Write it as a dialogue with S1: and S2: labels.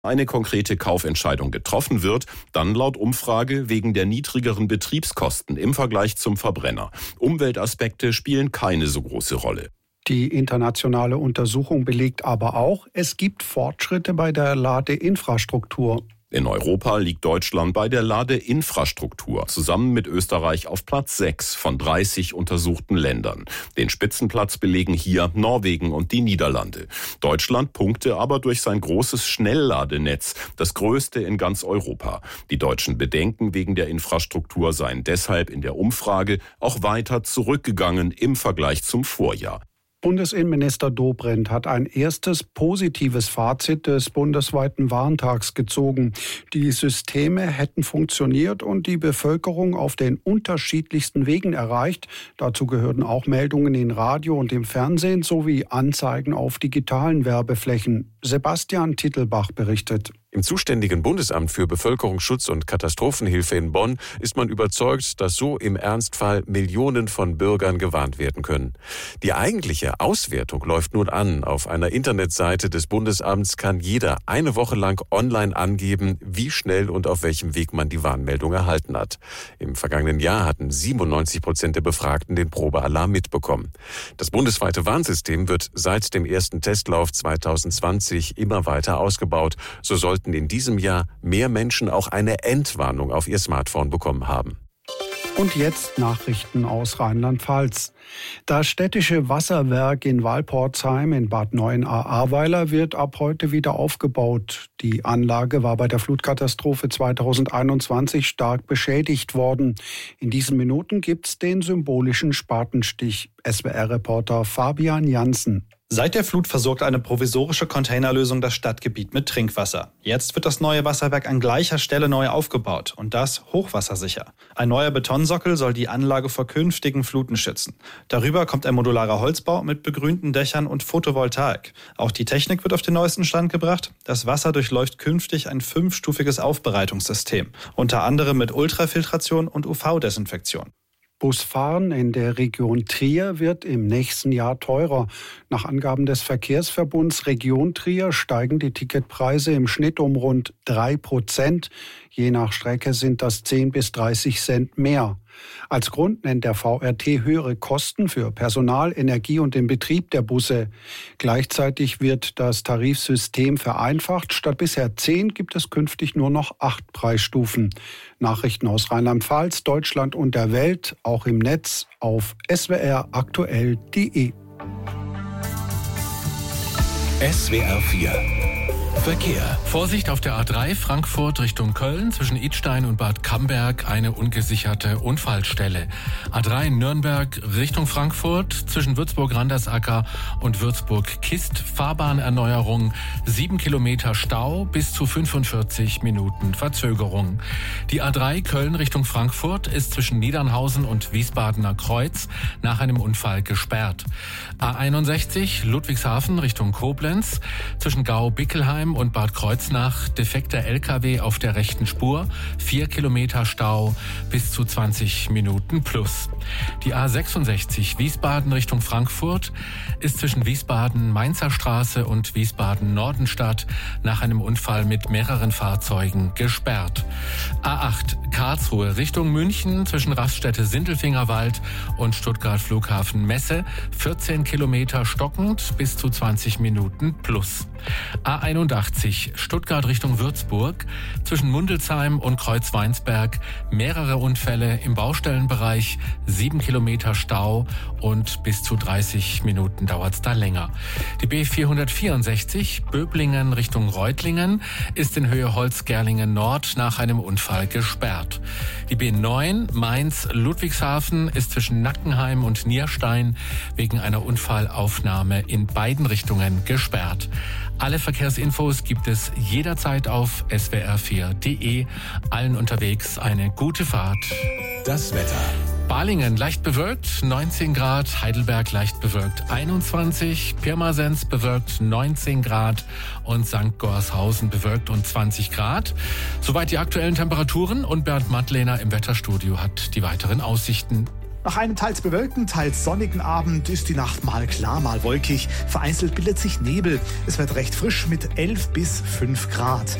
S1: eine konkrete Kaufentscheidung getroffen wird, dann laut Umfrage wegen der niedrigeren Betriebskosten im Vergleich zum Verbrenner. Umweltaspekte spielen keine so große Rolle.
S2: Die internationale Untersuchung belegt aber auch, es gibt Fortschritte bei der Ladeinfrastruktur.
S1: In Europa liegt Deutschland bei der Ladeinfrastruktur zusammen mit Österreich auf Platz 6 von 30 untersuchten Ländern. Den Spitzenplatz belegen hier Norwegen und die Niederlande. Deutschland punkte aber durch sein großes Schnellladenetz, das größte in ganz Europa. Die deutschen Bedenken wegen der Infrastruktur seien deshalb in der Umfrage auch weiter zurückgegangen im Vergleich zum Vorjahr.
S2: Bundesinnenminister Dobrindt hat ein erstes positives Fazit des bundesweiten Warntags gezogen. Die Systeme hätten funktioniert und die Bevölkerung auf den unterschiedlichsten Wegen erreicht. Dazu gehörten auch Meldungen in Radio und im Fernsehen sowie Anzeigen auf digitalen Werbeflächen. Sebastian Tittelbach berichtet.
S3: Im zuständigen Bundesamt für Bevölkerungsschutz und Katastrophenhilfe in Bonn ist man überzeugt, dass so im Ernstfall Millionen von Bürgern gewarnt werden können. Die eigentliche Auswertung läuft nun an. Auf einer Internetseite des Bundesamts kann jeder eine Woche lang online angeben, wie schnell und auf welchem Weg man die Warnmeldung erhalten hat. Im vergangenen Jahr hatten 97% der Befragten den Probealarm mitbekommen. Das bundesweite Warnsystem wird seit dem ersten Testlauf 2020 immer weiter ausgebaut. So sollten in diesem Jahr mehr Menschen auch eine Entwarnung auf ihr Smartphone bekommen haben.
S2: Und jetzt Nachrichten aus Rheinland-Pfalz. Das städtische Wasserwerk in Walportsheim in Bad Neuenahr-Ahrweiler wird ab heute wieder aufgebaut. Die Anlage war bei der Flutkatastrophe 2021 stark beschädigt worden. In diesen Minuten gibt's den symbolischen Spatenstich. SWR-Reporter Fabian Janssen.
S4: Seit der Flut versorgt eine provisorische Containerlösung das Stadtgebiet mit Trinkwasser. Jetzt wird das neue Wasserwerk an gleicher Stelle neu aufgebaut und das hochwassersicher. Ein neuer Betonsockel soll die Anlage vor künftigen Fluten schützen. Darüber kommt ein modularer Holzbau mit begrünten Dächern und Photovoltaik. Auch die Technik wird auf den neuesten Stand gebracht. Das Wasser durchläuft künftig ein 5-stufiges Aufbereitungssystem, unter anderem mit Ultrafiltration und UV-Desinfektion.
S2: Busfahren in der Region Trier wird im nächsten Jahr teurer. Nach Angaben des Verkehrsverbunds Region Trier steigen die Ticketpreise im Schnitt um rund 3%. Je nach Strecke sind das 10 bis 30 Cent mehr. Als Grund nennt der VRT höhere Kosten für Personal, Energie und den Betrieb der Busse. Gleichzeitig wird das Tarifsystem vereinfacht. Statt bisher 10 gibt es künftig nur noch 8 Preisstufen. Nachrichten aus Rheinland-Pfalz, Deutschland und der Welt, auch im Netz auf swraktuell.de.
S5: SWR 4 Verkehr.
S6: Vorsicht auf der A3 Frankfurt Richtung Köln zwischen Idstein und Bad Camberg eine ungesicherte Unfallstelle. A3 Nürnberg Richtung Frankfurt zwischen Würzburg-Randersacker und Würzburg-Kist Fahrbahnerneuerung, 7 Kilometer Stau bis zu 45 Minuten Verzögerung. Die A3 Köln Richtung Frankfurt ist zwischen Niedernhausen und Wiesbadener Kreuz nach einem Unfall gesperrt. A61 Ludwigshafen Richtung Koblenz zwischen Gau-Bickelheim und Bad Kreuznach defekter LKW auf der rechten Spur, 4 Kilometer Stau bis zu 20 Minuten plus. Die A66 Wiesbaden Richtung Frankfurt ist zwischen Wiesbaden-Mainzer Straße und Wiesbaden-Nordenstadt nach einem Unfall mit mehreren Fahrzeugen gesperrt. A8 Karlsruhe Richtung München zwischen Raststätte-Sindelfingerwald und Stuttgart-Flughafen Messe, 14 Kilometer stockend bis zu 20 Minuten plus. A81 Stuttgart Richtung Würzburg zwischen Mundelsheim und Kreuzweinsberg mehrere Unfälle im Baustellenbereich, 7 Kilometer Stau und bis zu 30 Minuten dauert's da länger. Die B464 Böblingen Richtung Reutlingen ist in Höhe Holzgerlingen Nord nach einem Unfall gesperrt. Die B9 Mainz Ludwigshafen ist zwischen Nackenheim und Nierstein wegen einer Unfallaufnahme in beiden Richtungen gesperrt. Alle Verkehrsinfos gibt es jederzeit auf swr4.de. Allen unterwegs eine gute Fahrt.
S5: Das Wetter.
S6: Balingen leicht bewölkt, 19 Grad. Heidelberg leicht bewölkt, 21. Pirmasens bewölkt, 19 Grad. Und St. Gorshausen bewölkt und 20 Grad. Soweit die aktuellen Temperaturen. Und Bernd Mattlehner im Wetterstudio hat die weiteren Aussichten.
S7: Nach einem teils bewölkten, teils sonnigen Abend ist die Nacht mal klar, mal wolkig. Vereinzelt bildet sich Nebel. Es wird recht frisch mit 11 bis 5 Grad.